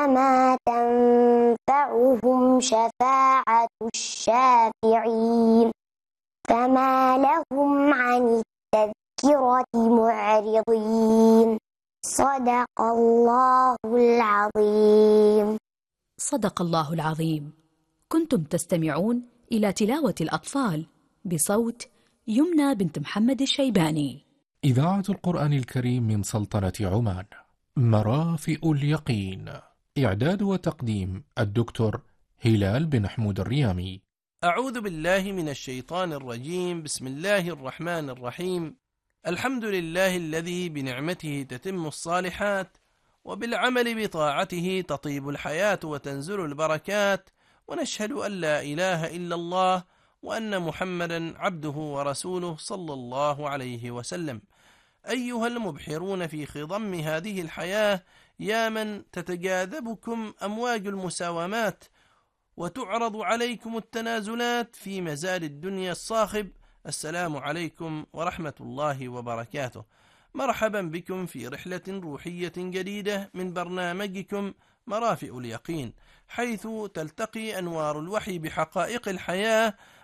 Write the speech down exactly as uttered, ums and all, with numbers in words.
فما تنفعهم شفاعة الشافعين فما لهم عن التذكرة معرضين. صدق الله العظيم. صدق الله العظيم. كنتم تستمعون إلى تلاوة الأطفال بصوت يمنى بنت محمد الشيباني. إذاعة القرآن الكريم من سلطنة عمان. مرافئ اليقين. إعداد وتقديم الدكتور هلال بن حمود الريامي. أعوذ بالله من الشيطان الرجيم. بسم الله الرحمن الرحيم. الحمد لله الذي بنعمته تتم الصالحات وبالعمل بطاعته تطيب الحياة وتنزل البركات، ونشهد أن لا إله إلا الله وأن محمدا عبده ورسوله صلى الله عليه وسلم. أيها المبحرون في خضم هذه الحياة، يا من تتجاذبكم أمواج المساومات وتعرض عليكم التنازلات في مزال الدنيا الصاخب، السلام عليكم ورحمة الله وبركاته. مرحبا بكم في رحلة روحية جديدة من برنامجكم مرافئ اليقين، حيث تلتقي أنوار الوحي بحقائق الحياة